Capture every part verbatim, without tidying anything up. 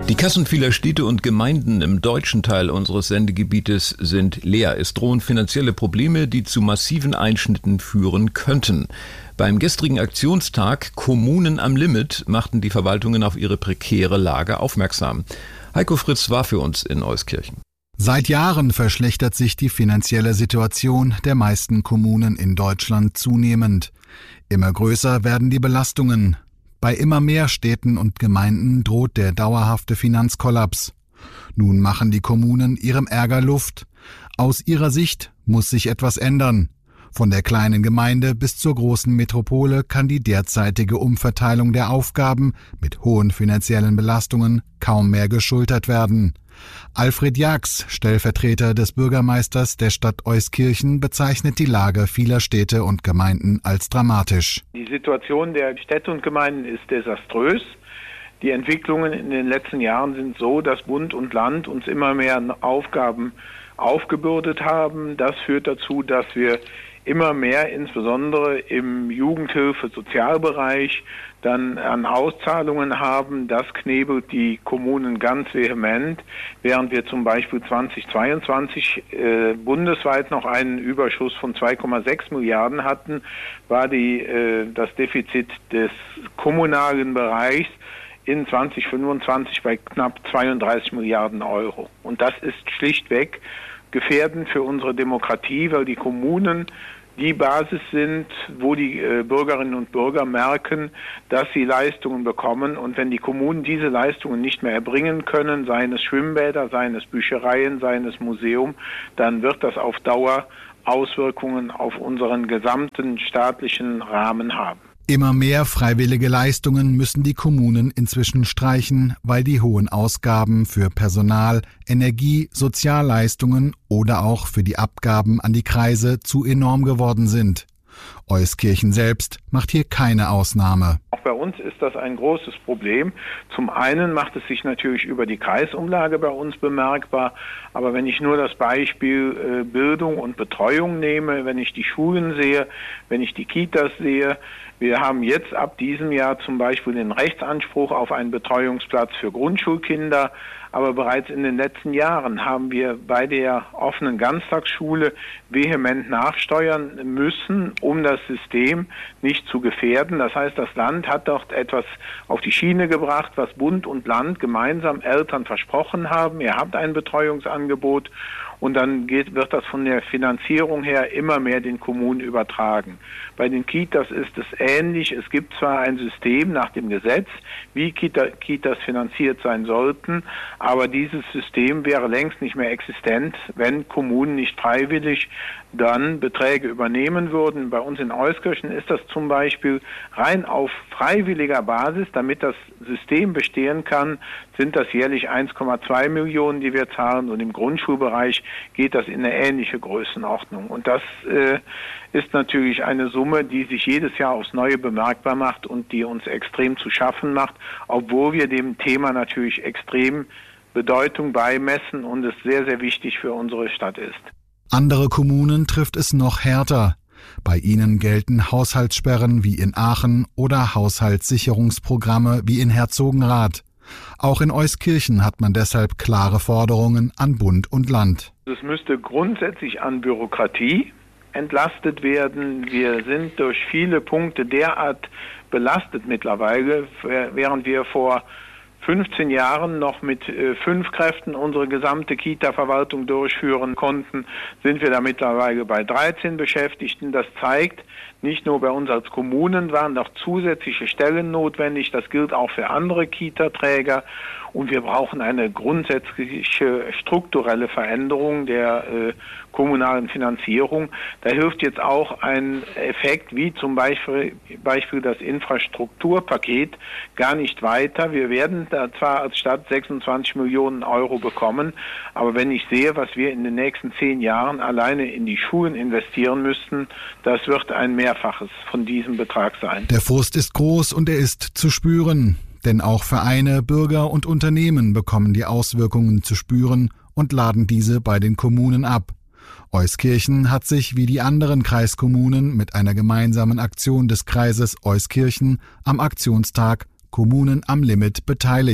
Die Kassen vieler Städte und Gemeinden im deutschen Teil unseres Sendegebietes sind leer. Es drohen finanzielle Probleme, die zu massiven Einschnitten führen könnten. Beim gestrigen Aktionstag Kommunen am Limit machten die Verwaltungen auf ihre prekäre Lage aufmerksam. Heiko Fritz war für uns in Euskirchen. Seit Jahren verschlechtert sich die finanzielle Situation der meisten Kommunen in Deutschland zunehmend. Immer größer werden die Belastungen. Bei immer mehr Städten und Gemeinden droht der dauerhafte Finanzkollaps. Nun machen die Kommunen ihrem Ärger Luft. Aus ihrer Sicht muss sich etwas ändern. Von der kleinen Gemeinde bis zur großen Metropole kann die derzeitige Umverteilung der Aufgaben mit hohen finanziellen Belastungen kaum mehr geschultert werden. Alfred Jax, Stellvertreter des Bürgermeisters der Stadt Euskirchen, bezeichnet die Lage vieler Städte und Gemeinden als dramatisch. Die Situation der Städte und Gemeinden ist desaströs. Die Entwicklungen in den letzten Jahren sind so, dass Bund und Land uns immer mehr Aufgaben aufgebürdet haben. Das führt dazu, dass wir immer mehr, insbesondere im Jugendhilfe-Sozialbereich, dann an Auszahlungen haben. Das knebelt die Kommunen ganz vehement, während wir zum Beispiel zweitausendzweiundzwanzig äh, bundesweit noch einen Überschuss von zwei Komma sechs Milliarden hatten, war die, äh, das Defizit des kommunalen Bereichs in zweitausendfünfundzwanzig bei knapp zweiunddreißig Milliarden Euro. Und das ist schlichtweg gefährdend für unsere Demokratie, weil die Kommunen die Basis sind, wo die äh, Bürgerinnen und Bürger merken, dass sie Leistungen bekommen. Und wenn die Kommunen diese Leistungen nicht mehr erbringen können, seien es Schwimmbäder, seien es Büchereien, seien es Museum, dann wird das auf Dauer Auswirkungen auf unseren gesamten staatlichen Rahmen haben. Immer mehr freiwillige Leistungen müssen die Kommunen inzwischen streichen, weil die hohen Ausgaben für Personal, Energie, Sozialleistungen oder auch für die Abgaben an die Kreise zu enorm geworden sind. Euskirchen selbst macht hier keine Ausnahme. Auch bei uns ist das ein großes Problem. Zum einen macht es sich natürlich über die Kreisumlage bei uns bemerkbar, aber wenn ich nur das Beispiel äh, Bildung und Betreuung nehme, wenn ich die Schulen sehe, wenn ich die Kitas sehe, wir haben jetzt ab diesem Jahr zum Beispiel den Rechtsanspruch auf einen Betreuungsplatz für Grundschulkinder, aber bereits in den letzten Jahren haben wir bei der offenen Ganztagsschule vehement nachsteuern müssen, um das System nicht zu gefährden. Das heißt, das Land hat dort etwas auf die Schiene gebracht, was Bund und Land gemeinsam Eltern versprochen haben. Ihr habt ein Betreuungsangebot und dann geht, wird das von der Finanzierung her immer mehr den Kommunen übertragen. Bei den Kitas ist es ähnlich. Es gibt zwar ein System nach dem Gesetz, wie Kita, Kitas finanziert sein sollten, aber dieses System wäre längst nicht mehr existent, wenn Kommunen nicht freiwillig dann Beträge übernehmen würden. Bei uns in Euskirchen ist das zum Beispiel rein auf freiwilliger Basis, damit das System bestehen kann, sind das jährlich eins Komma zwei Millionen, die wir zahlen, und im Grundschulbereich geht das in eine ähnliche Größenordnung. Und das äh, ist natürlich eine Summe, die sich jedes Jahr aufs Neue bemerkbar macht und die uns extrem zu schaffen macht, obwohl wir dem Thema natürlich extrem Bedeutung beimessen und es sehr, sehr wichtig für unsere Stadt ist. Andere Kommunen trifft es noch härter. Bei ihnen gelten Haushaltssperren wie in Aachen oder Haushaltssicherungsprogramme wie in Herzogenrath. Auch in Euskirchen hat man deshalb klare Forderungen an Bund und Land. Es müsste grundsätzlich an Bürokratie entlastet werden. Wir sind durch viele Punkte derart belastet mittlerweile, während wir vor fünfzehn Jahren noch mit äh, fünf Kräften unsere gesamte Kita-Verwaltung durchführen konnten, sind wir da mittlerweile bei dreizehn Beschäftigten. Das zeigt, nicht nur bei uns als Kommunen waren noch zusätzliche Stellen notwendig, das gilt auch für andere Kita-Träger. Und wir brauchen eine grundsätzliche strukturelle Veränderung der äh, kommunalen Finanzierung. Da hilft jetzt auch ein Effekt wie zum Beispiel, Beispiel das Infrastrukturpaket gar nicht weiter. Wir werden da zwar als Stadt sechsundzwanzig Millionen Euro bekommen, aber wenn ich sehe, was wir in den nächsten zehn Jahren alleine in die Schulen investieren müssten, das wird ein Mehrfaches von diesem Betrag sein. Der Frust ist groß und er ist zu spüren. Denn auch Vereine, Bürger und Unternehmen bekommen die Auswirkungen zu spüren und laden diese bei den Kommunen ab. Euskirchen hat sich wie die anderen Kreiskommunen mit einer gemeinsamen Aktion des Kreises Euskirchen am Aktionstag Kommunen am Limit beteiligt.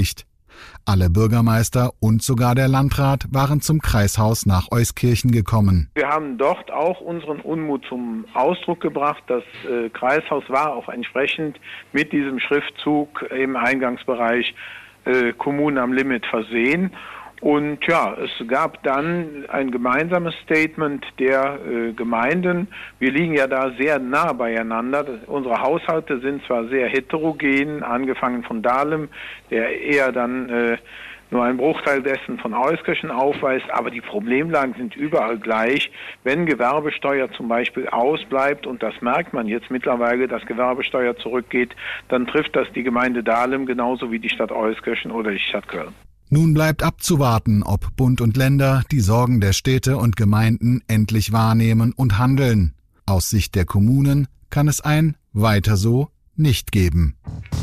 Alle Bürgermeister und sogar der Landrat waren zum Kreishaus nach Euskirchen gekommen. Wir haben dort auch unseren Unmut zum Ausdruck gebracht. Das äh, Kreishaus war auch entsprechend mit diesem Schriftzug im Eingangsbereich äh, Kommunen am Limit versehen. Und ja, es gab dann ein gemeinsames Statement der äh, Gemeinden. Wir liegen ja da sehr nah beieinander. Unsere Haushalte sind zwar sehr heterogen, angefangen von Dahlem, der eher dann äh, nur einen Bruchteil dessen von Euskirchen aufweist, aber die Problemlagen sind überall gleich. Wenn Gewerbesteuer zum Beispiel ausbleibt, und das merkt man jetzt mittlerweile, dass Gewerbesteuer zurückgeht, dann trifft das die Gemeinde Dahlem genauso wie die Stadt Euskirchen oder die Stadt Köln. Nun bleibt abzuwarten, ob Bund und Länder die Sorgen der Städte und Gemeinden endlich wahrnehmen und handeln. Aus Sicht der Kommunen kann es ein Weiter so nicht geben.